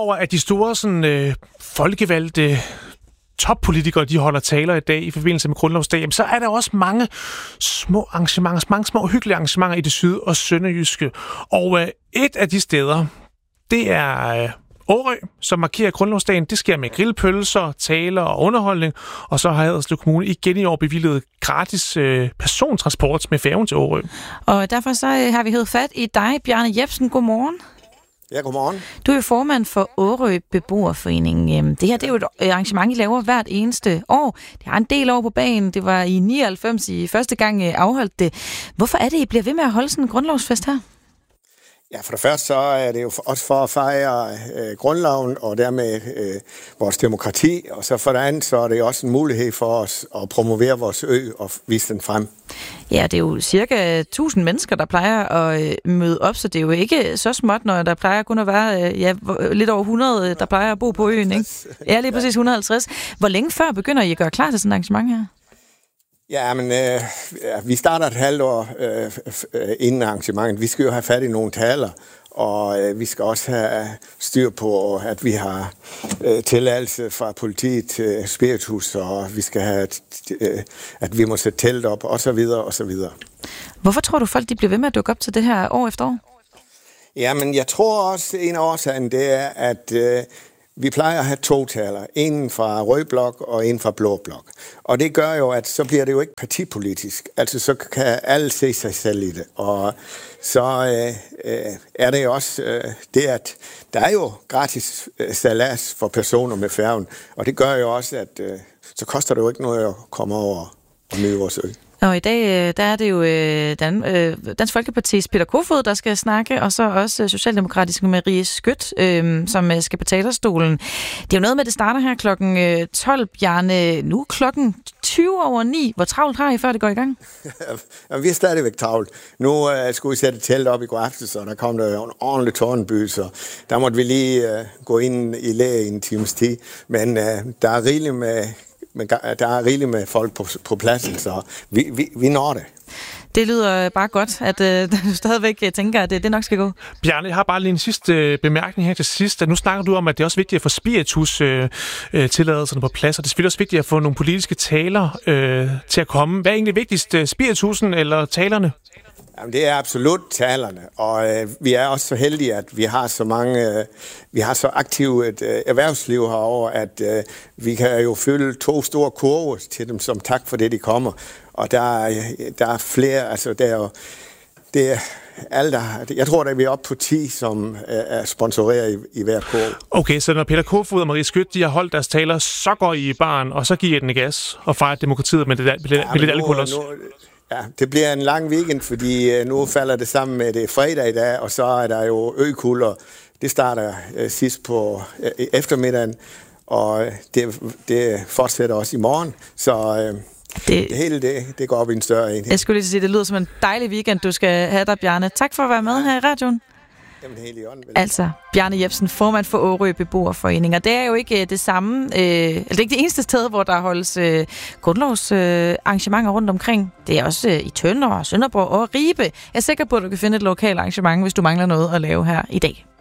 over, at de store sådan, folkevalgte toppolitikere, de holder taler i dag i forbindelse med grundlovsdag, så er der også mange små arrangementer, mange små hyggelige arrangementer i det syd- og sønderjyske. Og et af de steder, det er Årø, som markerer grundlovsdagen. Det sker med grillpølser, taler og underholdning. Og så har Haderslev Kommune igen i år bevilget gratis persontransport med færgen til Årø. Og derfor så har vi hævet fat i dig, Bjarne Jepsen. Godmorgen. Ja, godmorgen. Du er jo formand for Årø Beboerforening. Det her, det er jo et arrangement, I laver hvert eneste år. Det har en del år på banen. Det var i 99 i første gang afholdt det. Hvorfor er det, I bliver ved med at holde sådan en grundlovsfest her? Ja, for det første så er det jo også for at fejre grundloven og dermed vores demokrati, og så for det andet så er det også en mulighed for os at promovere vores ø og vise den frem. Ja, det er jo cirka 1000 mennesker, der plejer at møde op, så det er jo ikke så småt, når der plejer kun at være lidt over 100, der plejer at bo på øen, ikke? Ja, lige præcis 150. Hvor længe før begynder I at gøre klar til sådan et arrangement her? Ja, men vi starter et halvt år inden arrangementet. Vi skal jo have fat i nogle taler, og vi skal også have styr på, at vi har tilladelse fra politiet til spiritus, og vi skal have, at vi må sætte telt op, og så videre, og så videre. Hvorfor tror du, folk de bliver ved med at dukke op til det her år efter år? Jamen, jeg tror også, en af årsagen, det er, at vi plejer at have 2 taler. En fra rød blok og en fra blå blok. Og det gør jo, at så bliver det jo ikke partipolitisk. Altså, så kan alle se sig selv i det. Og så er det jo også det, at der er jo gratis sejlads for personer med færgen. Og det gør jo også, at så koster det jo ikke noget at komme over og nyde vores ø. Og i dag, der er det jo Dansk Folkepartis Peter Kofod, der skal snakke, og så også Socialdemokratiske Marie Skødt, som skal på talerstolen. Det er jo noget med, det starter her klokken 12, Bjarne. Nu klokken 9:20. Hvor travlt har I, før det går i gang? Jamen, vi er stadigvæk travlt. Nu skulle vi sætte telt op i går aftes, så der kom der en ordentlig tårnby, så der måtte vi lige gå ind i læge i en times tid. Men der er rigeligt med folk på pladsen, så vi når det. Det lyder bare godt, at du stadigvæk tænker, at det nok skal gå. Bjarne, jeg har bare lige en sidste bemærkning her til sidst. Nu snakker du om, at det er også vigtigt at få spiritus-tilladelserne på plads, og det er selvfølgelig også vigtigt at få nogle politiske taler til at komme. Hvad er egentlig vigtigst, spiritusen eller talerne? Jamen, det er absolut talerne, og vi er også så heldige, at vi har så mange, vi har så aktivt et erhvervsliv herover, at vi kan jo fylde 2 store kurver til dem som tak for det, de kommer. Og der er flere, altså det er alle, jeg tror, at vi er oppe på 10, som er sponsoreret i hver kurve. Okay, så når Peter Kofod og Marie Skødt, de har holdt deres taler, så går I i baren, og så giver I den gas og fejrer demokratiet med lidt alkohol også. Ja, det bliver en lang weekend, fordi nu falder det sammen med det fredag i dag, og så er der jo økulder. Det starter sidst på eftermiddagen, og det fortsætter også i morgen. Så det hele det går op i en større enhed. Jeg skulle lige sige, det lyder som en dejlig weekend, du skal have dig, Bjarne. Tak for at være med her i radioen. Jamen, helt i ånden. Altså, Bjarne Jepsen, formand for Årø Beboerforening. Og det er jo ikke det samme, det er ikke det eneste sted, hvor der holdes grundlovsarrangementer rundt omkring. Det er også i Tønder, Sønderborg og Ribe. Jeg er sikker på, at du kan finde et lokalt arrangement, hvis du mangler noget at lave her i dag.